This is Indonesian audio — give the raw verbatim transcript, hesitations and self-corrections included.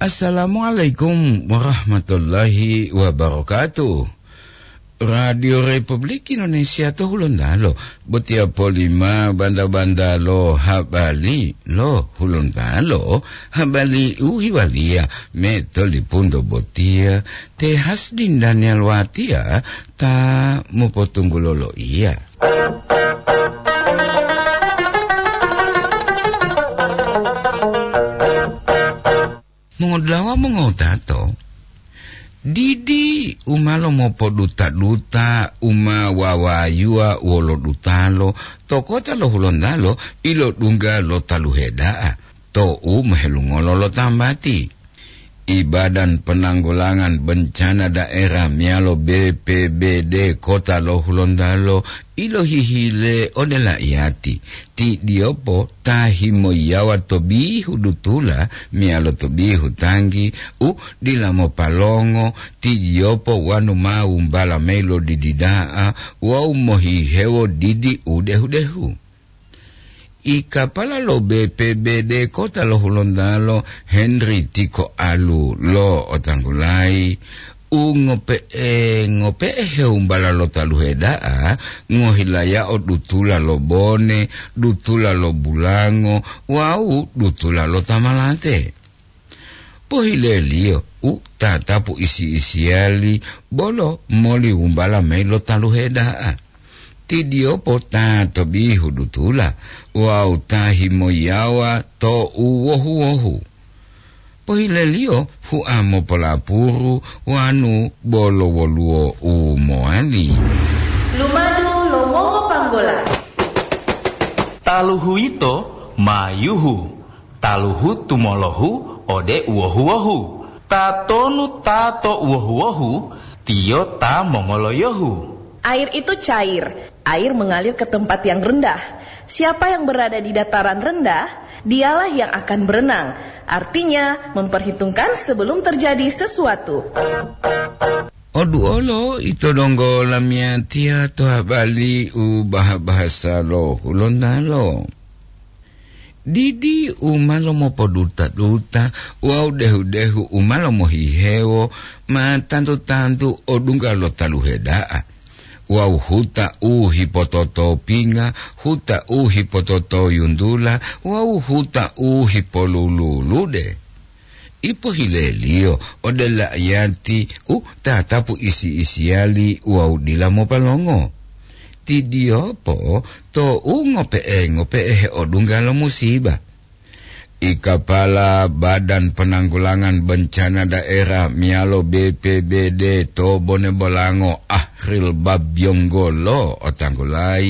Assalamualaikum warahmatullahi wabarakatuh. Radio Republik Indonesia to Hulundalo, Botia Polima banda-banda lo habali lo Hulundalo, habali uhiwalia metoli pundo botia te hasdin Daniel Watia ta mupotunggulolo iya. Mengodlawa mengotato Didi umalo mopo duta-duta uma wawayua wolo dutalo tokota lo Hulundalo ilo dunga lo taluhedaa to u mehelungolo lo tambati Ibadan Penanggulangan Bencana Daerah mialo B P B D Kota lo Hulundalo ilo hihile odela iati ti diopo tahimo yawa tobi hudutula mialo tobi hutangi u dilamo palongo ti diopo wanu mau mbala melo dididaa wau mohi hewo didi udehudehu Ikapala lo B P B D Kota lo Hulundalo Henry Tiko Alu lo otanggulai u ngope e ngope he umbala lo taluhedaa ngohilaya o dutula lo bone dutula lo bulango wau dutula lo tamalate pohilelio u tatapu isi-isiali bolo moli umbala melo taluhedaa Tidio pota tobi hudutula wau tahimo yawa to uwohu wohu pohilelio hu amo polapuru wanu bolo woluo umoali lumadu lomo panggola taluhu ito mayuhu taluhu tumolohu ode uwohu wohu tatonu tato uwohu wohu tiyo ta mongoloyohu. Air itu cair, air mengalir ke tempat yang rendah. Siapa yang berada di dataran rendah, dialah yang akan berenang. Artinya, memperhitungkan sebelum terjadi sesuatu. Odu olo, itu donggo lamia tia toha bali u bahasa lo Hulundalo. Didi umalo mo poduta-duta, wau dehu-dehu umalo mo hihewo, ma tantu-tantu odungga lo taluhedaa. Wau huta u hipototo pinga, huta u hipototo yundula, wau huta u hipolululude. Ipo hilelio, odela yanti u tatapu isi-isiali wau dilamo palongo. Tidiopo to u ngope-e ngope-e odunggalo musibah. Ikapala Badan Penanggulangan Bencana Daerah mialo B P B D to Bone Bolango Ahril Babyonggolo otanggulai